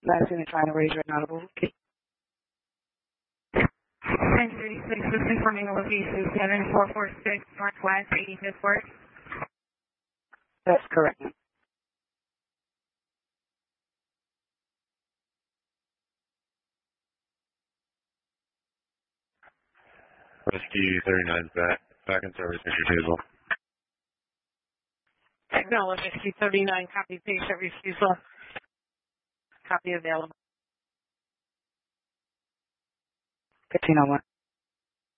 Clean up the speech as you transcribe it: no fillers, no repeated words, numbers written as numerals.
Last unit trying to raise your inaudible. 1036, this confirming location 7446 Northwest 85th Ward. That's correct. Rescue 39 back in service, Mr. Table. Acknowledge Rescue 39, copy patient refusal. Copy available. 1501.